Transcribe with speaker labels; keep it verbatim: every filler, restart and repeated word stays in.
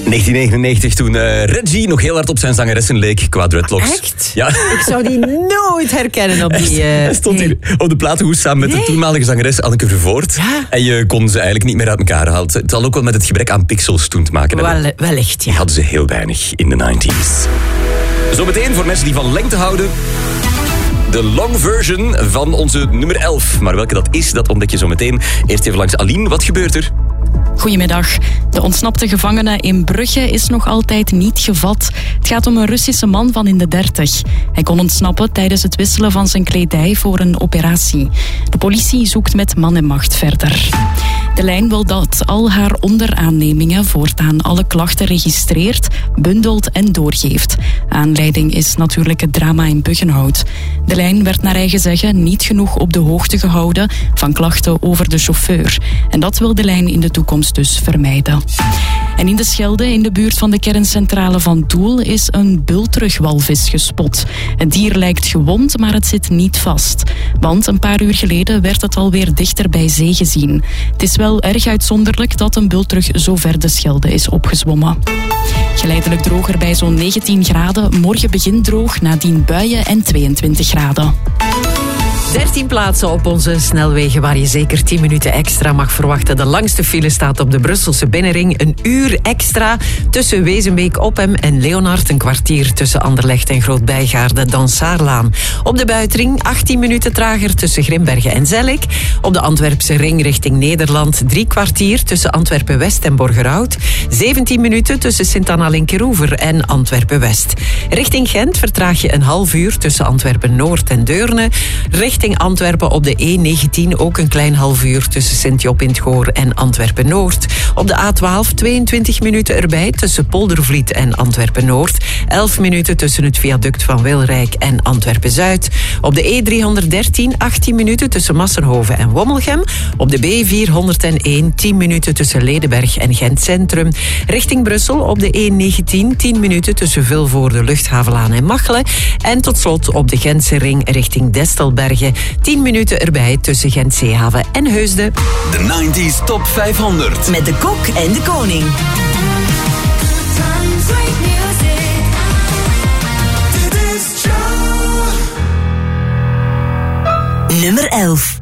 Speaker 1: negentien negenennegentig, toen uh, Reggie nog heel hard op zijn zangeressen leek qua dreadlocks.
Speaker 2: Echt?
Speaker 1: Ja.
Speaker 2: Ik zou die nooit herkennen op die... Uh,
Speaker 1: Hij stond hier op de platenhoes samen met
Speaker 2: nee.
Speaker 1: de toenmalige zangeres Anneke Vervoort.
Speaker 2: Ja.
Speaker 1: En je kon ze eigenlijk niet meer uit elkaar halen. Het zal ook wel met het gebrek aan pixels toen te maken hebben.
Speaker 2: Wel, wellicht, ja.
Speaker 1: Die hadden ze heel weinig in de negentig's. Zometeen voor mensen die van lengte houden, de long version van onze nummer elf. Maar welke dat is, dat ontdek je zo meteen. Eerst even langs Aline. Wat gebeurt er?
Speaker 3: Goedemiddag. De ontsnapte gevangene in Brugge is nog altijd niet gevat. Het gaat om een Russische man van in de dertig. Hij kon ontsnappen tijdens het wisselen van zijn kledij voor een operatie. De politie zoekt met man en macht verder. De lijn wil dat al haar onderaannemingen voortaan alle klachten registreert, bundelt en doorgeeft. Aanleiding is natuurlijk het drama in Buggenhout. De lijn werd naar eigen zeggen niet genoeg op de hoogte gehouden van klachten over de chauffeur. En dat wil de lijn in de toekomst dus vermijden. En in de Schelde, in de buurt van de kerncentrale van Doel, is een bultrugwalvis gespot. Het dier lijkt gewond, maar het zit niet vast. Want een paar uur geleden werd het alweer dichter bij zee gezien. Het is wel erg uitzonderlijk dat een bultrug zo ver de Schelde is opgezwommen. Geleidelijk droger bij zo'n negentien graden. Morgen begint droog, nadien buien en tweeëntwintig graden.
Speaker 2: dertien plaatsen op onze snelwegen waar je zeker tien minuten extra mag verwachten. De langste file staat op de Brusselse binnenring. Een uur extra tussen Wezenbeek, Oppem en Leonard. Een kwartier tussen Anderlecht en Groot-Bijgaarde, dan Saarlaan. Op de buitenring achttien minuten trager tussen Grimbergen en Zellik. Op de Antwerpse ring richting Nederland drie kwartier tussen Antwerpen-West en Borgerhout. zeventien minuten tussen Sint-Anna-Linkeroever en Antwerpen-West. Richting Gent vertraag je een half uur tussen Antwerpen-Noord en Deurne. Richting Antwerpen op de E negentien ook een klein half uur tussen Sint-Job in het Goor en Antwerpen-Noord. Op de A twaalf tweeëntwintig minuten erbij tussen Poldervliet en Antwerpen-Noord. elf minuten tussen het viaduct van Wilrijk en Antwerpen-Zuid. Op de E driehonderddertien achttien minuten tussen Massenhoven en Wommelgem. Op de B vierhonderdéén tien minuten tussen Ledenberg en Gent Centrum. Richting Brussel op de E negentien tien minuten tussen Vilvoorde, Luchthavelaan en Machelen. En tot slot op de Gentse ring richting Destelbergen. tien minuten erbij tussen Gent Zeehaven en Heusden.
Speaker 4: De negentig's Top vijfhonderd.
Speaker 5: Met de Kok en de Koning. Nummer elf.